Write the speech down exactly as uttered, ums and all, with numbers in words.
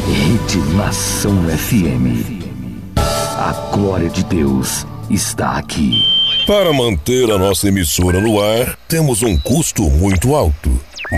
Rede Nação F M. A glória de Deus está aqui. Para manter a nossa emissora no ar, temos um custo muito alto.